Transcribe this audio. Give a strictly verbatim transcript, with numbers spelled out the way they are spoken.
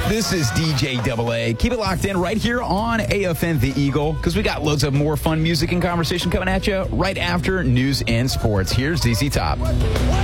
This is D J Double A. Keep it locked in right here on A F N The Eagle, because we got loads of more fun music and conversation coming at you right after news and sports. Here's Z Z Top.